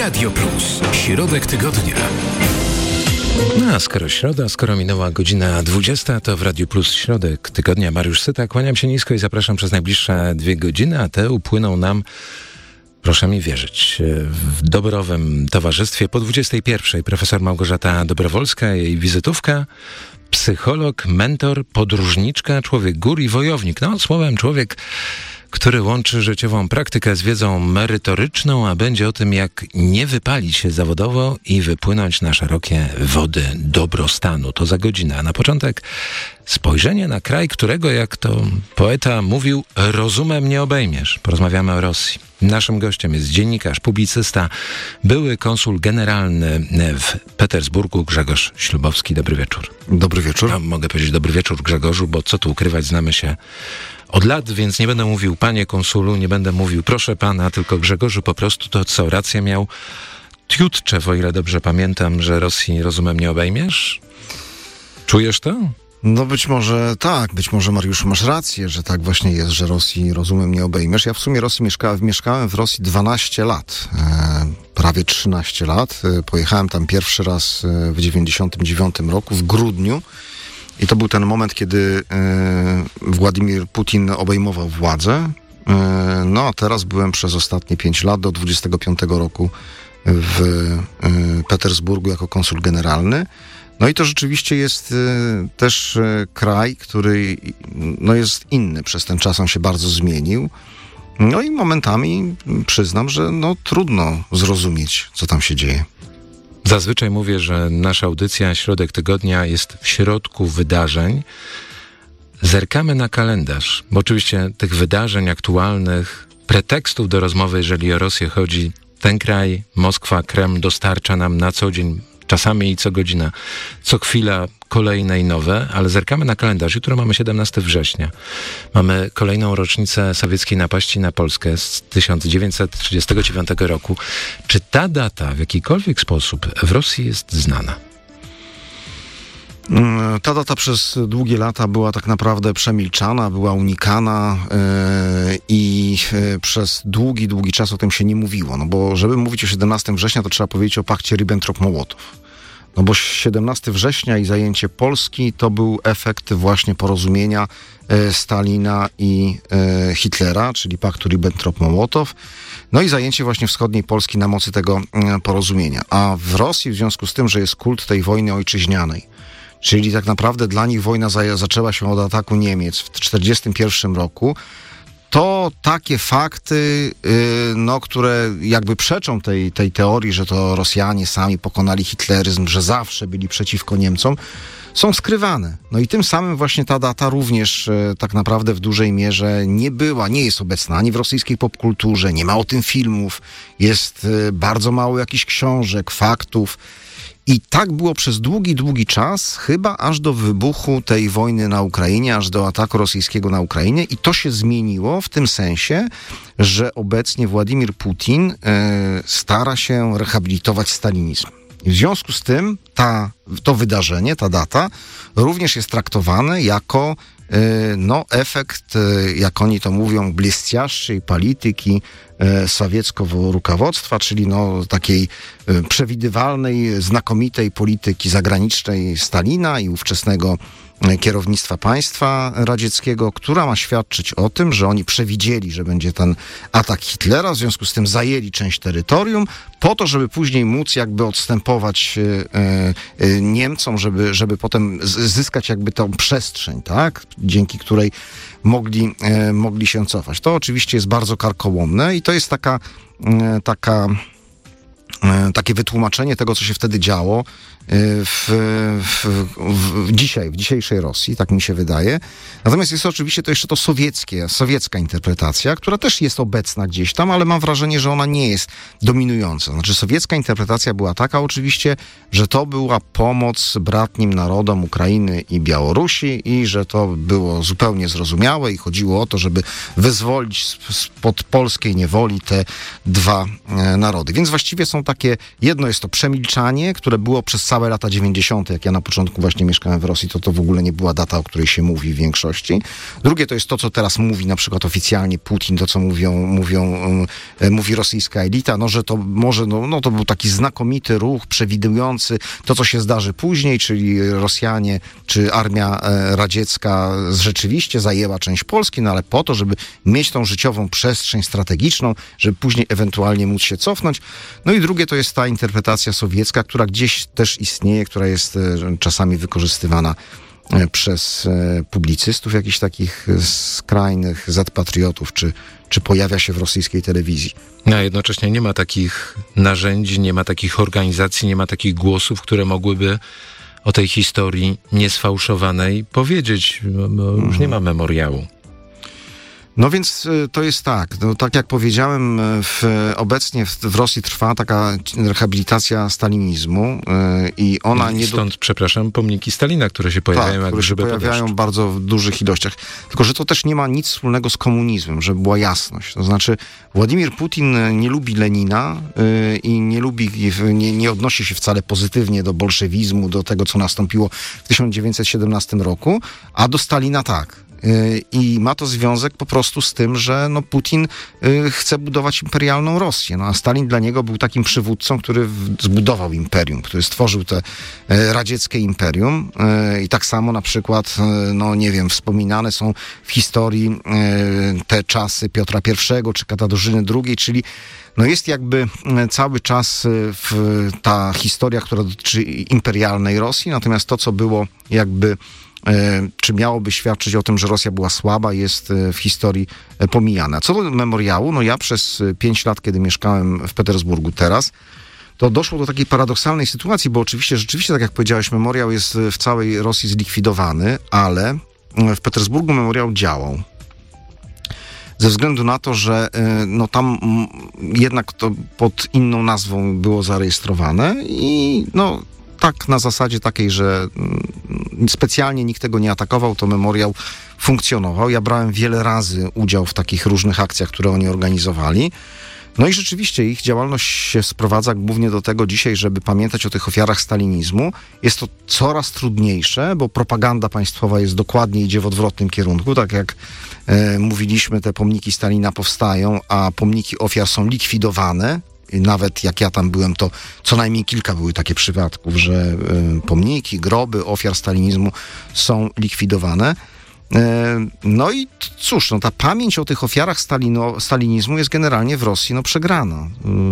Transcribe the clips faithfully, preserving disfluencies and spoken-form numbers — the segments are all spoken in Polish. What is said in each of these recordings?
Radio Plus. Środek tygodnia. No a skoro środa, skoro minęła godzina dwudziesta, to w Radiu Plus Środek tygodnia. Mariusz Syta, kłaniam się nisko i zapraszam przez najbliższe dwie godziny, a te upłyną nam, proszę mi wierzyć, w doborowym towarzystwie. Po dwudziestej pierwszej profesor Małgorzata Dobrowolska, jej wizytówka, psycholog, mentor, podróżniczka, człowiek gór i wojownik. No, słowem człowiek, który łączy życiową praktykę z wiedzą merytoryczną, a będzie o tym, jak nie wypalić się zawodowo i wypłynąć na szerokie wody dobrostanu. To za godzinę. A na początek spojrzenie na kraj, którego, jak to poeta mówił, rozumem nie obejmiesz. Porozmawiamy o Rosji. Naszym gościem jest dziennikarz, publicysta, były konsul generalny w Petersburgu Grzegorz Ślubowski. Dobry wieczór. Dobry wieczór. Ja mogę powiedzieć dobry wieczór, Grzegorzu, bo co tu ukrywać, znamy się od lat, więc nie będę mówił panie konsulu, nie będę mówił proszę pana, tylko Grzegorzu po prostu to co, rację miał Tjutczew, o ile dobrze pamiętam, że Rosji rozumem nie obejmiesz? Czujesz to? No być może tak, być może Mariuszu masz rację, że tak właśnie jest, że Rosji rozumem nie obejmiesz. Ja w sumie Rosji mieszka, mieszkałem w Rosji dwanaście lat, e, prawie trzynaście lat. E, pojechałem tam pierwszy raz e, w dziewięćdziesiątym dziewiątym roku, w grudniu. I to był ten moment, kiedy e, Władimir Putin obejmował władzę. E, no a teraz byłem przez ostatnie pięć lat, do dwudziestego piątego roku w e, Petersburgu jako konsul generalny. No i to rzeczywiście jest e, też e, kraj, który no, jest inny. Przez ten czas on się bardzo zmienił. No i momentami przyznam, że no, trudno zrozumieć, co tam się dzieje. Zazwyczaj mówię, że nasza audycja Środek Tygodnia jest w środku wydarzeń. Zerkamy na kalendarz, bo oczywiście tych wydarzeń aktualnych, pretekstów do rozmowy, jeżeli o Rosję chodzi, ten kraj, Moskwa, Kreml dostarcza nam na co dzień, czasami i co godzina, co chwila kolejne i nowe, ale zerkamy na kalendarz. Jutro mamy siedemnastego września. Mamy kolejną rocznicę sowieckiej napaści na Polskę z tysiąc dziewięćset trzydziestego dziewiątego roku. Czy ta data w jakikolwiek sposób w Rosji jest znana? Ta data przez długie lata była tak naprawdę przemilczana, była unikana yy, i yy, przez długi, długi czas o tym się nie mówiło. No bo żeby mówić o siedemnastego września, to trzeba powiedzieć o pakcie Ribbentrop-Mołotow. No bo siedemnastego września i zajęcie Polski to był efekt właśnie porozumienia e, Stalina i e, Hitlera, czyli paktu Ribbentrop-Mołotow. No i zajęcie właśnie wschodniej Polski na mocy tego e, porozumienia. A w Rosji, w związku z tym, że jest kult tej wojny ojczyźnianej, czyli tak naprawdę dla nich wojna za, zaczęła się od ataku Niemiec w tysiąc dziewięćset czterdziestym pierwszym roku, to takie fakty, yy, no, które jakby przeczą tej, tej teorii, że to Rosjanie sami pokonali hitleryzm, że zawsze byli przeciwko Niemcom, są skrywane. No i tym samym właśnie ta data również yy, tak naprawdę w dużej mierze nie była, nie jest obecna ani w rosyjskiej popkulturze, nie ma o tym filmów, jest yy, bardzo mało jakichś książek, faktów. I tak było przez długi, długi czas, chyba aż do wybuchu tej wojny na Ukrainie, aż do ataku rosyjskiego na Ukrainie. I to się zmieniło w tym sensie, że obecnie Władimir Putin e, stara się rehabilitować stalinizm. I w związku z tym ta, to wydarzenie, ta data również jest traktowane jako e, no, efekt, e, jak oni to mówią, блестящей polityki e, sowieckiego rukowodztwa, czyli no, takiej e, przewidywalnej, znakomitej polityki zagranicznej Stalina i ówczesnego kierownictwa państwa radzieckiego, która ma świadczyć o tym, że oni przewidzieli, że będzie ten atak Hitlera, w związku z tym zajęli część terytorium, po to, żeby później móc jakby odstępować e, e, Niemcom, żeby, żeby potem zyskać jakby tą przestrzeń, tak, dzięki której mogli, e, mogli się cofać. To oczywiście jest bardzo karkołomne i to jest taka, e, taka e, takie wytłumaczenie tego, co się wtedy działo W, w, w, dzisiaj, w dzisiejszej Rosji, tak mi się wydaje. Natomiast jest oczywiście to jeszcze to sowieckie, sowiecka interpretacja, która też jest obecna gdzieś tam, ale mam wrażenie, że ona nie jest dominująca. Znaczy sowiecka interpretacja była taka oczywiście, że to była pomoc bratnim narodom Ukrainy i Białorusi i że to było zupełnie zrozumiałe i chodziło o to, żeby wyzwolić spod polskiej niewoli te dwa e, narody. Więc właściwie są takie, jedno jest to przemilczanie, które było przez całe lata dziewięćdziesiąte. Jak ja na początku właśnie mieszkałem w Rosji, to to w ogóle nie była data, o której się mówi w większości. Drugie to jest to, co teraz mówi na przykład oficjalnie Putin, to co mówią, mówią, um, mówi rosyjska elita, no że to może, no, no to był taki znakomity ruch przewidujący to, co się zdarzy później, czyli Rosjanie czy armia e, radziecka rzeczywiście zajęła część Polski, no ale po to, żeby mieć tą życiową przestrzeń strategiczną, żeby później ewentualnie móc się cofnąć. No i drugie to jest ta interpretacja sowiecka, która gdzieś też istnieje, która jest e, czasami wykorzystywana e, przez e, publicystów jakichś takich skrajnych zetpatriotów, czy, czy pojawia się w rosyjskiej telewizji. No, a jednocześnie nie ma takich narzędzi, nie ma takich organizacji, nie ma takich głosów, które mogłyby o tej historii niesfałszowanej powiedzieć, bo już nie ma memoriału. No więc to jest tak, no, tak jak powiedziałem, w, obecnie w, w Rosji trwa taka rehabilitacja stalinizmu yy, i ona I nie... stąd, do... przepraszam, pomniki Stalina, które się pojawiają tak, jak które się grzyby po pojawiają deszczu. bardzo w dużych ilościach. Tylko, że to też nie ma nic wspólnego z komunizmem, żeby była jasność. To znaczy, Władimir Putin nie lubi Lenina yy, i nie lubi, nie, nie odnosi się wcale pozytywnie do bolszewizmu, do tego, co nastąpiło w tysiąc dziewięćset siedemnastym roku, a do Stalina tak. I ma to związek po prostu z tym, że no Putin chce budować imperialną Rosję. No a Stalin dla niego był takim przywódcą, który zbudował imperium, który stworzył te radzieckie imperium. I tak samo na przykład, no nie wiem, wspominane są w historii te czasy Piotra Pierwszego czy Katarzyny drugiej, czyli no jest jakby cały czas w ta historia, która dotyczy imperialnej Rosji, natomiast to, co było jakby czy miałoby świadczyć o tym, że Rosja była słaba, jest w historii pomijane. Co do memoriału, no ja przez pięć lat, kiedy mieszkałem w Petersburgu teraz, to doszło do takiej paradoksalnej sytuacji, bo oczywiście, rzeczywiście, tak jak powiedziałeś, memoriał jest w całej Rosji zlikwidowany, ale w Petersburgu memoriał działał. Ze względu na to, że no tam jednak to pod inną nazwą było zarejestrowane i no tak na zasadzie takiej, że specjalnie nikt tego nie atakował, to memoriał funkcjonował. Ja brałem wiele razy udział w takich różnych akcjach, które oni organizowali. No i rzeczywiście ich działalność się sprowadza głównie do tego dzisiaj, żeby pamiętać o tych ofiarach stalinizmu. Jest to coraz trudniejsze, bo propaganda państwowa jest dokładnie, idzie w odwrotnym kierunku. Tak jak e, mówiliśmy, te pomniki Stalina powstają, a pomniki ofiar są likwidowane. Nawet jak ja tam byłem, to co najmniej kilka były takie przypadków, że y, pomniki, groby ofiar stalinizmu są likwidowane. Y, no i cóż, no ta pamięć o tych ofiarach stalino, stalinizmu jest generalnie w Rosji no, przegrana. Y,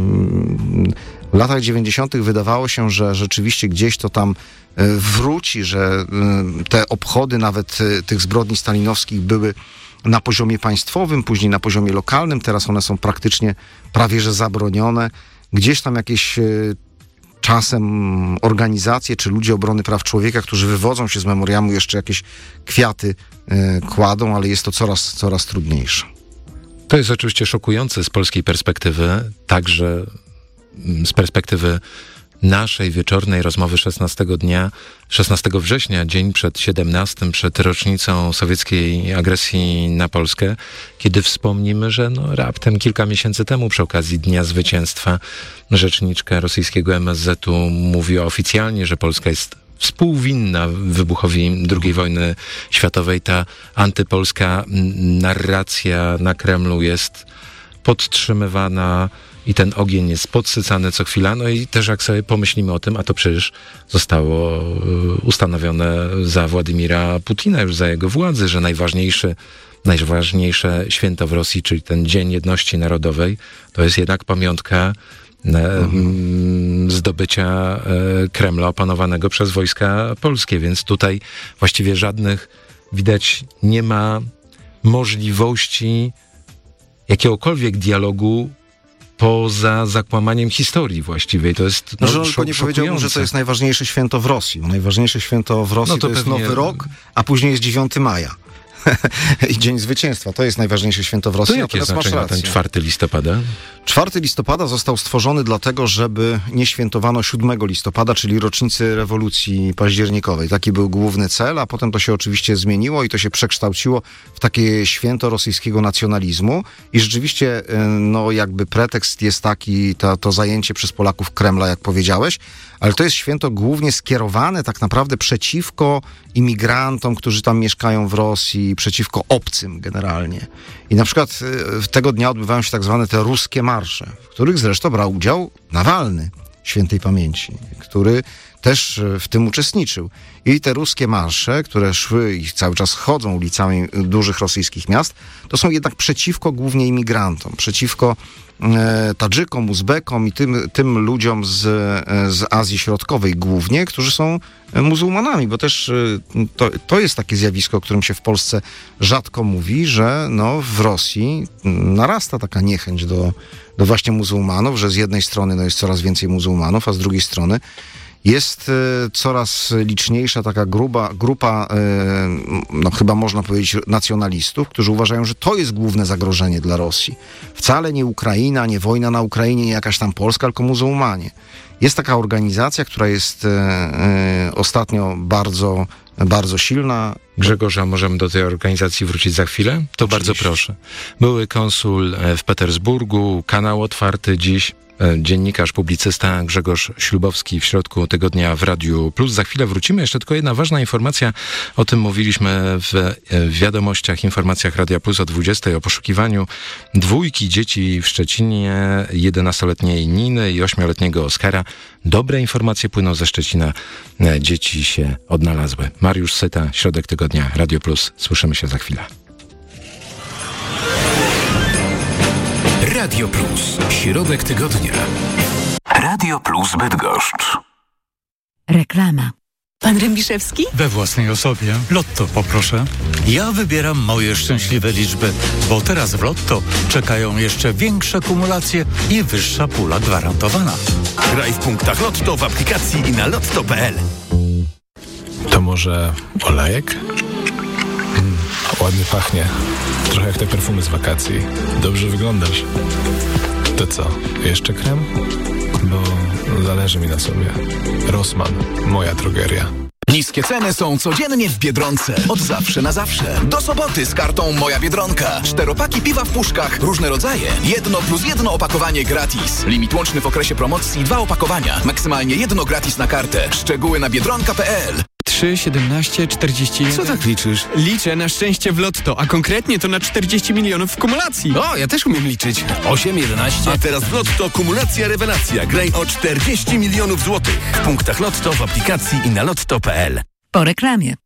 w latach dziewięćdziesiątych wydawało się, że rzeczywiście gdzieś to tam y, wróci, że y, te obchody nawet y, tych zbrodni stalinowskich były na poziomie państwowym, później na poziomie lokalnym, teraz one są praktycznie prawie że zabronione. Gdzieś tam jakieś y, czasem organizacje czy ludzie obrony praw człowieka, którzy wywodzą się z memoriału, jeszcze jakieś kwiaty y, kładą, ale jest to coraz, coraz trudniejsze. To jest oczywiście szokujące z polskiej perspektywy, także z perspektywy naszej wieczornej rozmowy szesnastego dnia, szesnastego września, dzień przed siedemnastym, przed rocznicą sowieckiej agresji na Polskę, kiedy wspomnimy, że no raptem kilka miesięcy temu przy okazji Dnia Zwycięstwa rzeczniczka rosyjskiego M S Z u mówiła oficjalnie, że Polska jest współwinna wybuchowi drugiej wojny światowej. Ta antypolska narracja na Kremlu jest podtrzymywana i ten ogień jest podsycany co chwila. No i też jak sobie pomyślimy o tym, a to przecież zostało ustanowione za Władimira Putina, już za jego władzy, że najważniejszy, najważniejsze święto w Rosji, czyli ten Dzień Jedności Narodowej, to jest jednak pamiątka mhm. zdobycia Kremla opanowanego przez wojska polskie, więc tutaj właściwie żadnych, widać, nie ma możliwości jakiegokolwiek dialogu poza zakłamaniem historii właściwie. To jest no, no, tylko nie powiedziałbym, że to jest najważniejsze święto w Rosji. Najważniejsze święto w Rosji no to, to jest pewnie... Nowy Rok, a później jest dziewiątego maja. i Dzień Zwycięstwa. To jest najważniejsze święto w Rosji. To jakie Natomiast masz znaczenie ma ten rację. czwartego listopada? czwartego listopada został stworzony dlatego, żeby nie świętowano siódmego listopada, czyli rocznicy rewolucji październikowej. Taki był główny cel, a potem to się oczywiście zmieniło i to się przekształciło w takie święto rosyjskiego nacjonalizmu. I rzeczywiście, no jakby pretekst jest taki, to, to zajęcie przez Polaków Kremla, jak powiedziałeś, ale to jest święto głównie skierowane tak naprawdę przeciwko imigrantom, którzy tam mieszkają w Rosji, przeciwko obcym generalnie. I na przykład y, tego dnia odbywają się tak zwane te ruskie marsze, w których zresztą brał udział Nawalny, świętej pamięci, który też w tym uczestniczył. I te ruskie marsze, które szły i cały czas chodzą ulicami dużych rosyjskich miast, to są jednak przeciwko głównie imigrantom, przeciwko e, Tadżykom, Uzbekom i tym, tym ludziom z, z Azji Środkowej głównie, którzy są muzułmanami, bo też e, to, to jest takie zjawisko, o którym się w Polsce rzadko mówi, że no, w Rosji narasta taka niechęć do, do właśnie muzułmanów, że z jednej strony no, jest coraz więcej muzułmanów, a z drugiej strony jest y, coraz liczniejsza taka gruba, grupa, y, no chyba można powiedzieć, nacjonalistów, którzy uważają, że to jest główne zagrożenie dla Rosji. Wcale nie Ukraina, nie wojna na Ukrainie, nie jakaś tam Polska, tylko muzułmanie. Jest taka organizacja, która jest y, y, ostatnio bardzo, bardzo silna. Grzegorza, możemy do tej organizacji wrócić za chwilę? To Oczywiście. bardzo proszę. Były konsul w Petersburgu, kanał otwarty dziś. Dziennikarz, publicysta Grzegorz Ślubowski w środku tygodnia w Radiu Plus. Za chwilę wrócimy. Jeszcze tylko jedna ważna informacja. O tym mówiliśmy w wiadomościach, informacjach Radia Plus o dwudziestej, o poszukiwaniu dwójki dzieci w Szczecinie, jedenastoletniej Niny i ośmioletniego Oskara. Dobre informacje płyną ze Szczecina. Dzieci się odnalazły. Mariusz Syta, środek tygodnia, Radio Plus. Słyszymy się za chwilę. Radio Plus. Środek tygodnia. Radio Plus Bydgoszcz. Reklama. Pan Rębiszewski? We własnej osobie. Lotto poproszę. Ja wybieram moje szczęśliwe liczby, bo teraz w Lotto czekają jeszcze większe kumulacje i wyższa pula gwarantowana. Graj w punktach Lotto w aplikacji i na lotto kropka p l. To może olejek? Mm, ładnie pachnie. Trochę jak te perfumy z wakacji. Dobrze wyglądasz. To co, jeszcze krem? Bo zależy mi na sobie. Rossmann, moja drogeria. Niskie ceny są codziennie w Biedronce. Od zawsze na zawsze. Do soboty z kartą Moja Biedronka. Czteropaki piwa w puszkach, różne rodzaje. Jedno plus jedno opakowanie gratis. Limit łączny w okresie promocji dwa opakowania. Maksymalnie jedno gratis na kartę. Szczegóły na biedronka kropka p l. trzy, siedemnaście, czterdzieści jeden. Co tak liczysz? Liczę na szczęście w Lotto, a konkretnie to na czterdzieści milionów w kumulacji. O, ja też umiem liczyć. osiem, jedenaście. A teraz w Lotto kumulacja rewelacja. Graj o czterdzieści milionów złotych. W punktach Lotto w aplikacji i na lotto kropka p l. Po reklamie.